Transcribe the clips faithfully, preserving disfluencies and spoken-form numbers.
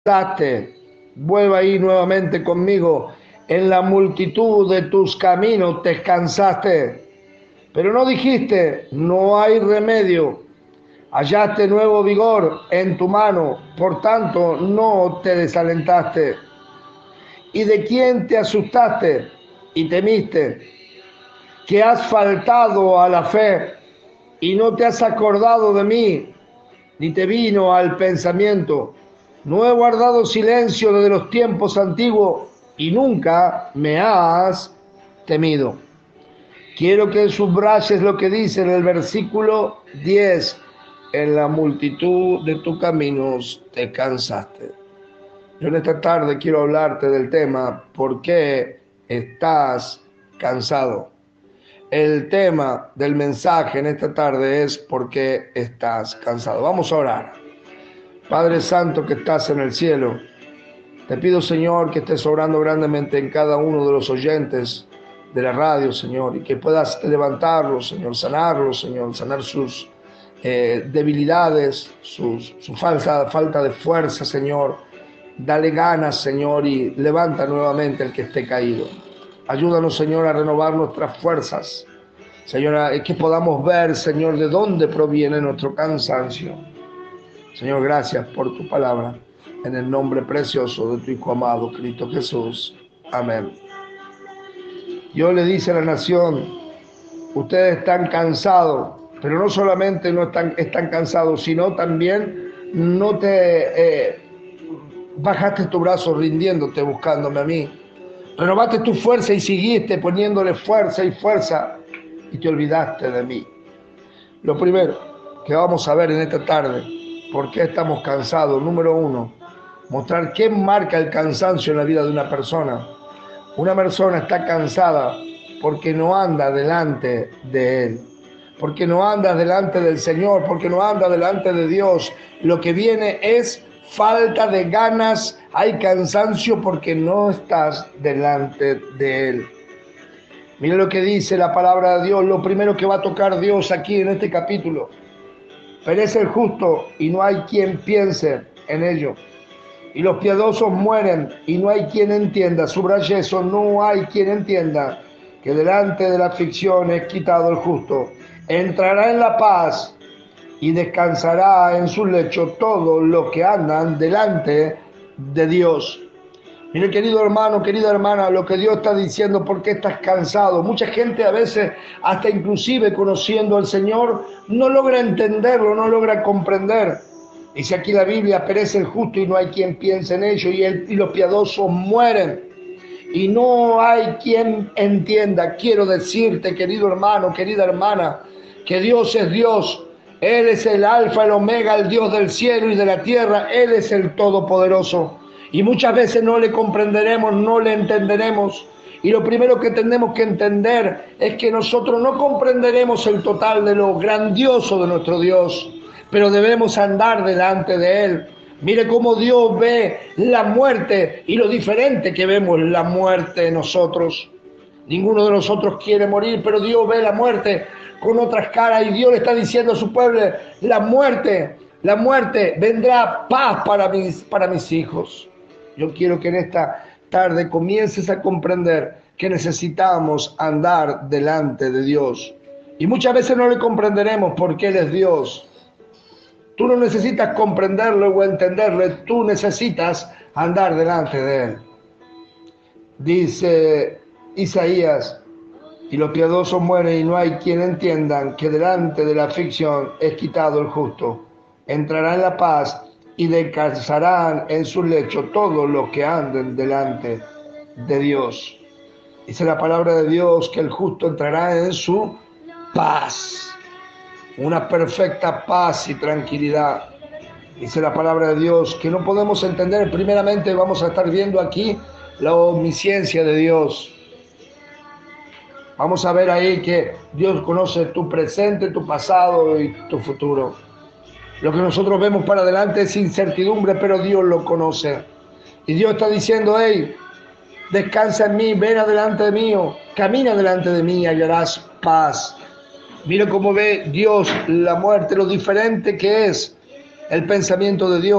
cansaste. Vuelva ahí nuevamente conmigo. En la multitud de tus caminos te cansaste, pero no dijiste, no hay remedio. Hallaste nuevo vigor en tu mano, por tanto no te desalentaste. ¿Y de quién te asustaste y temiste? Que has faltado a la fe y no te has acordado de mí, ni te vino al pensamiento. No he guardado silencio desde los tiempos antiguos y nunca me has temido. Quiero que subrayes lo que dice en el versículo diez. En la multitud de tus caminos te cansaste. Yo en esta tarde quiero hablarte del tema ¿por qué estás cansado? El tema del mensaje en esta tarde es ¿por qué estás cansado? Vamos a orar. Padre Santo que estás en el cielo, te pido, Señor, que estés obrando grandemente en cada uno de los oyentes de la radio, Señor, y que puedas levantarlos, Señor, sanarlos, Señor, sanar sus eh, debilidades, sus, su falsa, falta de fuerza, Señor. Dale ganas, Señor, y levanta nuevamente el que esté caído. Ayúdanos, Señor, a renovar nuestras fuerzas. Señor, que podamos ver, Señor, de dónde proviene nuestro cansancio. Señor, gracias por tu palabra. En el nombre precioso de tu Hijo amado, Cristo Jesús. Amén. Dios le dice a la nación, ustedes están cansados, pero no solamente no están, están cansados, sino también no te eh, bajaste tu brazo rindiéndote, buscándome a mí. Renovaste tu fuerza y seguiste poniéndole fuerza y fuerza y te olvidaste de mí. Lo primero que vamos a ver en esta tarde, ¿por qué estamos cansados? Número uno, mostrar qué marca el cansancio en la vida de una persona. Una persona está cansada porque no anda delante de Él, porque no anda delante del Señor, porque no anda delante de Dios. Lo que viene es falta de ganas, hay cansancio porque no estás delante de Él. Mira lo que dice la palabra de Dios, lo primero que va a tocar Dios aquí en este capítulo. Perece el justo y no hay quien piense en ello. Y los piadosos mueren y no hay quien entienda. Subraya eso, no hay quien entienda que delante de la aflicción es quitado el justo. Entrará en la paz y descansará en su lecho todos los que andan delante de Dios. Mire, querido hermano, querida hermana, lo que Dios está diciendo, ¿por qué estás cansado? Mucha gente a veces, hasta inclusive conociendo al Señor, no logra entenderlo, no logra comprender. Dice aquí la Biblia, perece el justo y no hay quien piense en ello, y, el, y los piadosos mueren. Y no hay quien entienda. Quiero decirte, querido hermano, querida hermana, que Dios es Dios. Él es el alfa, el omega, el Dios del cielo y de la tierra. Él es el todopoderoso. Y muchas veces no le comprenderemos, no le entenderemos. Y lo primero que tenemos que entender es que nosotros no comprenderemos el total de lo grandioso de nuestro Dios, pero debemos andar delante de Él. Mire cómo Dios ve la muerte y lo diferente que vemos la muerte en nosotros. Ninguno de nosotros quiere morir, pero Dios ve la muerte con otras caras y Dios le está diciendo a su pueblo, la muerte, la muerte vendrá paz para mis, para mis hijos. Yo quiero que en esta tarde comiences a comprender que necesitamos andar delante de Dios. Y muchas veces no le comprenderemos porque Él es Dios. Tú no necesitas comprenderlo o entenderlo, tú necesitas andar delante de Él. Dice Isaías, y los piadosos mueren y no hay quien entiendan que delante de la aflicción es quitado el justo. Entrará en la paz y descansarán en su lecho todos los que anden delante de Dios. Dice la palabra de Dios que el justo entrará en su paz. Una perfecta paz y tranquilidad. Dice la palabra de Dios que no podemos entender. Primeramente vamos a estar viendo aquí la omnisciencia de Dios. Vamos a ver ahí que Dios conoce tu presente, tu pasado y tu futuro. Lo que nosotros vemos para adelante es incertidumbre, pero Dios lo conoce. Y Dios está diciendo, hey, descansa en mí, ven adelante de mí, camina delante de mí y hallarás paz. Mira cómo ve Dios la muerte, lo diferente que es el pensamiento de Dios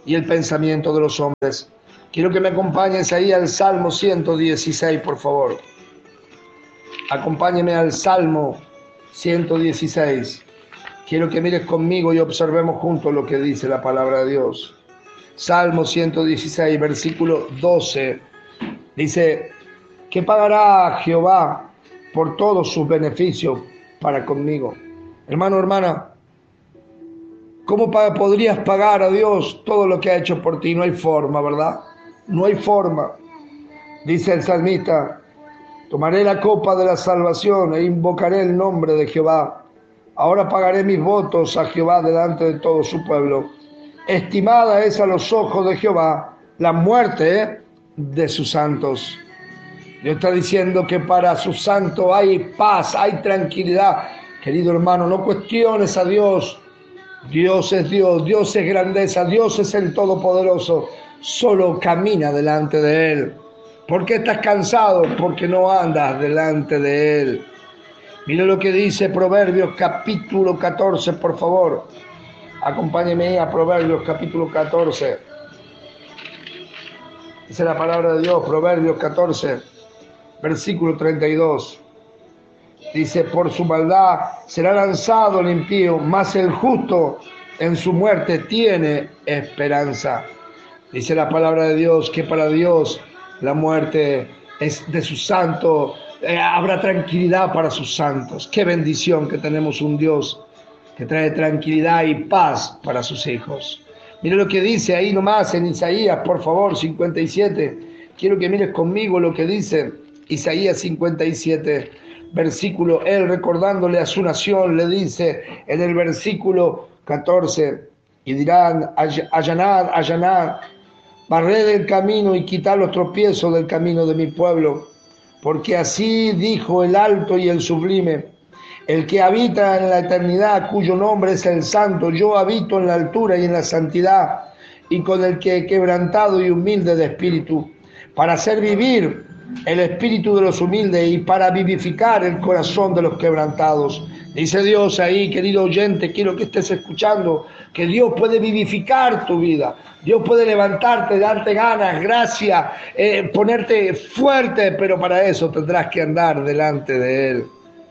y el pensamiento de los hombres. Quiero que me acompañes ahí al Salmo ciento dieciséis, por favor. Acompáñeme al Salmo ciento dieciséis. Quiero que mires conmigo y observemos juntos lo que dice la palabra de Dios. Salmo ciento dieciséis, versículo doce. Dice: ¿qué pagará Jehová por todos sus beneficios para conmigo? Hermano, hermana, ¿cómo podrías pagar a Dios todo lo que ha hecho por ti? No hay forma, ¿verdad? No hay forma. Dice el salmista: tomaré la copa de la salvación e invocaré el nombre de Jehová. Ahora pagaré mis votos a Jehová delante de todo su pueblo. Estimada es a los ojos de Jehová la muerte de sus santos. Dios está diciendo que para sus santos hay paz, hay tranquilidad. Querido hermano, no cuestiones a Dios. Dios es Dios, Dios es grandeza, Dios es el Todopoderoso. Solo camina delante de Él. ¿Por qué estás cansado? Porque no andas delante de Él. Mira lo que dice Proverbios capítulo catorce, por favor. Acompáñeme a Proverbios capítulo catorce. Dice la palabra de Dios, Proverbios catorce, versículo treinta y dos. Dice: por su maldad será lanzado el impío, mas el justo en su muerte tiene esperanza. Dice la palabra de Dios que para Dios la muerte es de sus santos. Eh, habrá tranquilidad para sus santos. Qué bendición que tenemos un Dios que trae tranquilidad y paz para sus hijos. Mira lo que dice ahí nomás en Isaías, por favor, cincuenta y siete. Quiero que mires conmigo lo que dice Isaías cincuenta y siete, versículo. Él, recordándole a su nación, le dice en el versículo catorce: y dirán, allanad, allanad, barred el camino y quitad los tropiezos del camino de mi pueblo. Porque así dijo el alto y el sublime, el que habita en la eternidad, cuyo nombre es el Santo. Yo habito en la altura y en la santidad, y con el que he quebrantado y humilde de espíritu, para hacer vivir el espíritu de los humildes y para vivificar el corazón de los quebrantados. Dice Dios ahí, querido oyente, quiero que estés escuchando, que Dios puede vivificar tu vida. Dios puede levantarte, darte ganas, gracia, eh, ponerte fuerte, pero para eso tendrás que andar delante de Él.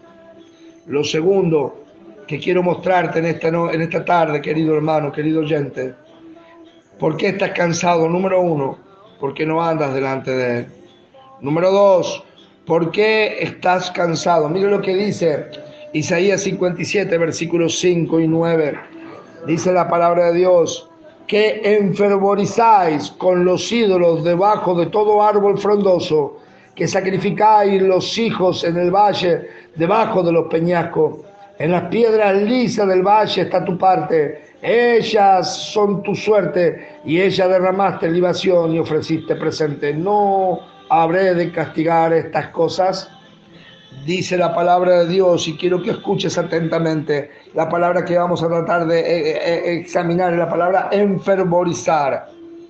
Lo segundo que quiero mostrarte en esta, no, en esta tarde, querido hermano, querido oyente: ¿por qué estás cansado? Número uno, porque no andas delante de Él. Número dos, ¿por qué estás cansado? Mire lo que dice Isaías cincuenta y siete, versículos cinco y nueve. Dice la palabra de Dios: que enfervorizáis con los ídolos debajo de todo árbol frondoso, que sacrificáis los hijos en el valle debajo de los peñascos. En las piedras lisas del valle está tu parte, ellas son tu suerte, y ella derramaste libación y ofreciste presente. ¿No habré de castigar estas cosas? Dice la palabra de Dios, y quiero que escuches atentamente. La palabra que vamos a tratar de eh, eh, examinar es la palabra enfervorizar.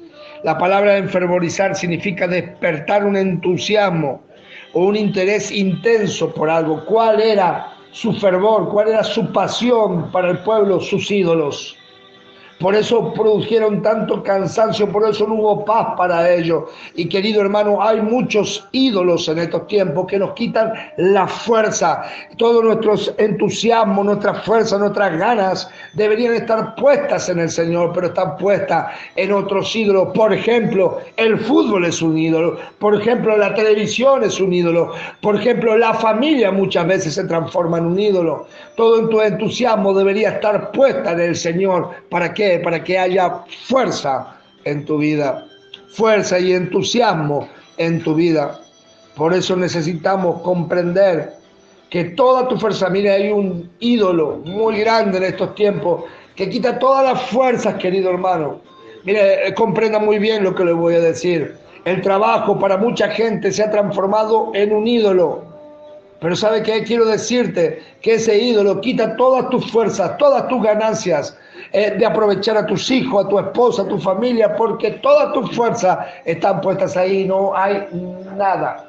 La palabra enfervorizar significa despertar un entusiasmo o un interés intenso por algo. ¿Cuál era su fervor? ¿Cuál era su pasión para el pueblo? Sus ídolos. Por eso produjeron tanto cansancio, por eso no hubo paz para ellos. Y querido hermano, hay muchos ídolos en estos tiempos que nos quitan la fuerza. Todos nuestros entusiasmos, nuestras fuerzas, nuestras ganas deberían estar puestas en el Señor, pero están puestas en otros ídolos. Por ejemplo, el fútbol es un ídolo. Por ejemplo, la televisión es un ídolo. Por ejemplo, la familia muchas veces se transforma en un ídolo. Todo en tu entusiasmo debería estar puesta en el Señor. ¿Para qué? Para que haya fuerza en tu vida, fuerza y entusiasmo en tu vida. Por eso necesitamos comprender que toda tu fuerza, mire, hay un ídolo muy grande en estos tiempos que quita todas las fuerzas, querido hermano. Mire, comprenda muy bien lo que le voy a decir. El trabajo para mucha gente se ha transformado en un ídolo. Pero ¿sabe qué? Quiero decirte que ese ídolo quita todas tus fuerzas, todas tus ganancias eh, de aprovechar a tus hijos, a tu esposa, a tu familia, porque todas tus fuerzas están puestas ahí, no hay nada,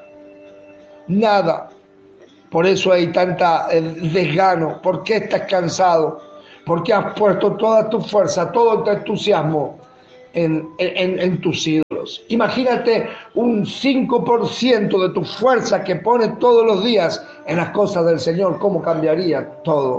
nada. Por eso hay tanta eh, desgano. ¿Por qué estás cansado? Porque has puesto toda tu fuerza, todo tu entusiasmo en, en, en tus ídolos. Imagínate un cinco por ciento de tu fuerza que pones todos los días en las cosas del Señor, cómo cambiaría todo.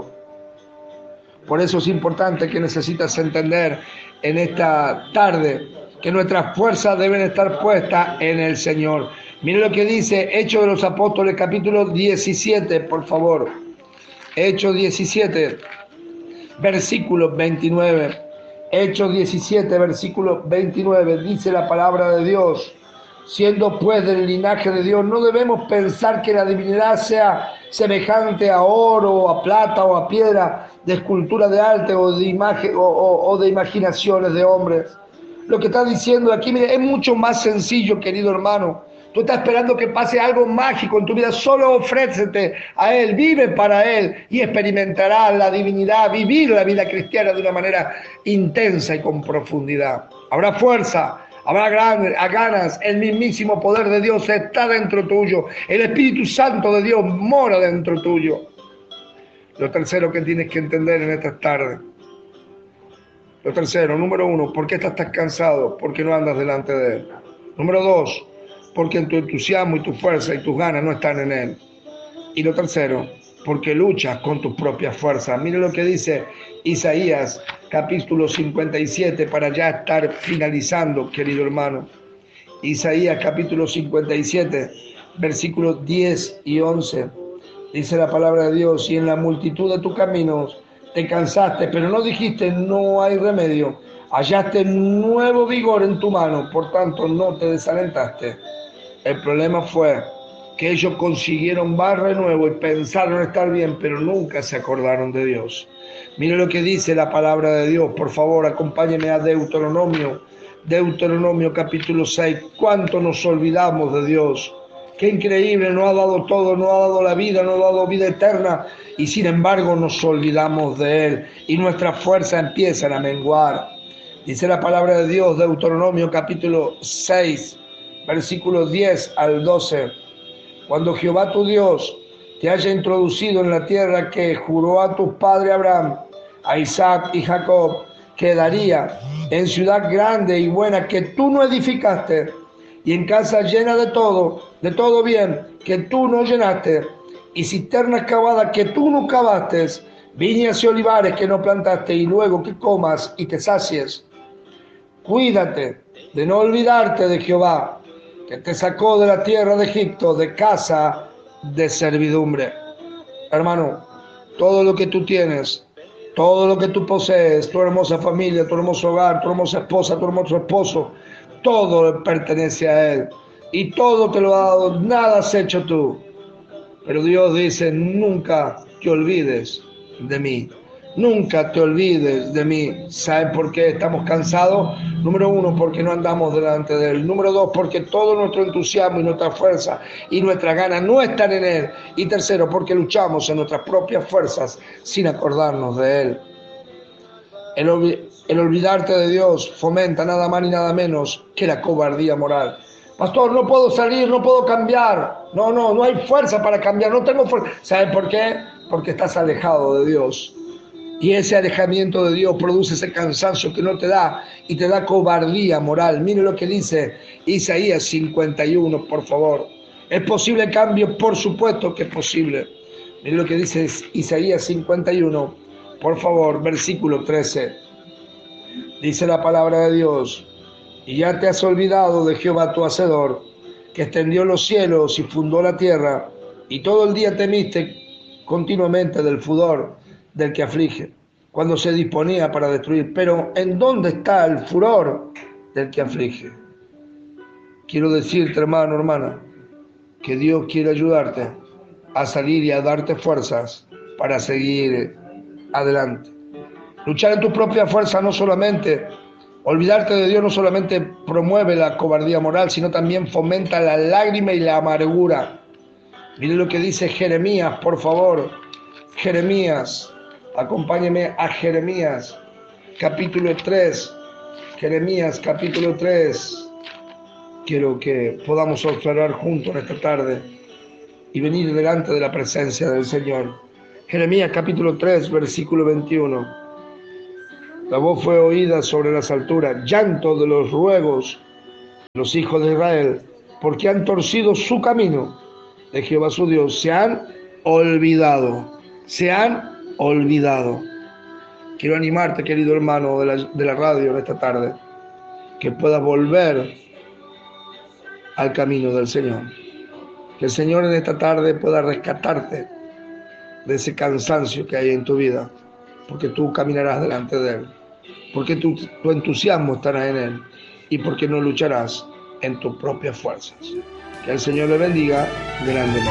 Por eso es importante que necesitas entender en esta tarde que nuestras fuerzas deben estar puestas en el Señor. Mire lo que dice Hechos de los Apóstoles, capítulo diecisiete, por favor. Hechos diecisiete, versículo veintinueve. Hechos diecisiete, versículo veintinueve, dice la palabra de Dios: siendo pues del linaje de Dios, no debemos pensar que la divinidad sea semejante a oro, a plata o a piedra, de escultura de arte o de, imagen, o, o, o de imaginaciones de hombres. Lo que está diciendo aquí, mire, es mucho más sencillo, querido hermano. Tú estás esperando que pase algo mágico en tu vida, solo ofrécete a Él, vive para Él y experimentarás la divinidad, vivir la vida cristiana de una manera intensa y con profundidad. Habrá fuerza, habrá gran, ganas, el mismísimo poder de Dios está dentro tuyo, el Espíritu Santo de Dios mora dentro tuyo. Lo tercero que tienes que entender en esta tarde, lo tercero, número uno, ¿por qué estás tan cansado? Porque no andas delante de Él. Número dos, porque en tu entusiasmo y tu fuerza y tus ganas no están en Él. Y lo tercero, porque luchas con tus propias fuerzas. Mire lo que dice Isaías, capítulo cincuenta y siete, para ya estar finalizando, querido hermano. Isaías, capítulo cincuenta y siete, versículos diez y once. Dice la palabra de Dios: y en la multitud de tus caminos te cansaste, pero no dijiste, no hay remedio. Hallaste nuevo vigor en tu mano, por tanto no te desalentaste. El problema fue que ellos consiguieron barro nuevo y pensaron estar bien, pero nunca se acordaron de Dios. Mire lo que dice la palabra de Dios. Por favor, acompáñeme a Deuteronomio. Deuteronomio capítulo seis. ¿Cuánto nos olvidamos de Dios? Qué increíble, nos ha dado todo, nos ha dado la vida, nos ha dado vida eterna, y sin embargo nos olvidamos de Él y nuestras fuerzas empiezan a menguar. Dice la palabra de Dios, Deuteronomio capítulo seis, versículos diez al doce. Cuando Jehová tu Dios te haya introducido en la tierra que juró a tu padre Abraham, a Isaac y Jacob, que daría, en ciudad grande y buena que tú no edificaste, y en casa llena de todo, de todo bien, que tú no llenaste, y cisternas cavadas que tú no cavaste, viñas y olivares que no plantaste, y luego que comas y te sacies. Cuídate de no olvidarte de Jehová, que te sacó de la tierra de Egipto, de casa de servidumbre. Hermano, todo lo que tú tienes, todo lo que tú posees, tu hermosa familia, tu hermoso hogar, tu hermosa esposa, tu hermoso esposo, todo pertenece a Él. Y todo te lo ha dado, nada has hecho tú. Pero Dios dice, nunca te olvides de mí. Nunca te olvides de mí. ¿Saben por qué estamos cansados? Número uno, porque no andamos delante de Él. Número dos, porque todo nuestro entusiasmo y nuestra fuerza y nuestras ganas no están en Él. Y tercero, porque luchamos en nuestras propias fuerzas sin acordarnos de Él. El, olvid- el olvidarte de Dios fomenta nada más ni nada menos que la cobardía moral. Pastor, no puedo salir, no puedo cambiar. No, no, no hay fuerza para cambiar, no tengo fuerza. ¿Saben por qué? Porque estás alejado de Dios. Y ese alejamiento de Dios produce ese cansancio que no te da y te da cobardía moral. Mire lo que dice Isaías cincuenta y uno, por favor. ¿Es posible el cambio? Por supuesto que es posible. Mire lo que dice Isaías cincuenta y uno, por favor, versículo trece. Dice la palabra de Dios: y ya te has olvidado de Jehová tu Hacedor, que extendió los cielos y fundó la tierra, y todo el día temiste continuamente del furor del que aflige, cuando se disponía para destruir. Pero ¿en dónde está el furor del que aflige? Quiero decirte, hermano, hermana, que Dios quiere ayudarte a salir y a darte fuerzas para seguir adelante. Luchar en tu propia fuerza no solamente, olvidarte de Dios no solamente promueve la cobardía moral, sino también fomenta la lágrima y la amargura. Mire lo que dice Jeremías, por favor. Jeremías, acompáñeme a Jeremías, capítulo tres. Jeremías, capítulo tres. Quiero que podamos observar juntos esta tarde y venir delante de la presencia del Señor. Jeremías, capítulo tres, versículo veintiuno. La voz fue oída sobre las alturas, llanto de los ruegos de los hijos de Israel, porque han torcido su camino de Jehová su Dios, se han olvidado, se han olvidado. Quiero animarte, querido hermano de la, de la radio, en esta tarde, que puedas volver al camino del Señor. Que el Señor en esta tarde pueda rescatarte de ese cansancio que hay en tu vida, porque tú caminarás delante de Él, porque tu, tu entusiasmo estará en Él y porque no lucharás en tus propias fuerzas. Que el Señor le bendiga grandemente.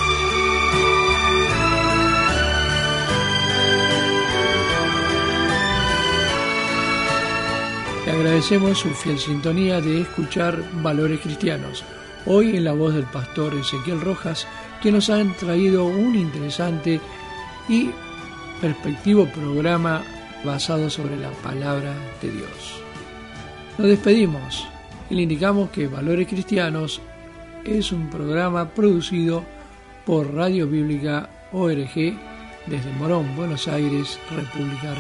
Le agradecemos su fiel sintonía de escuchar Valores Cristianos, hoy en la voz del pastor Ezequiel Rojas, que nos han traído un interesante y perspectivo programa basado sobre la palabra de Dios. Nos despedimos y le indicamos que Valores Cristianos es un programa producido por Radio Bíblica O R G desde Morón, Buenos Aires, República Argentina.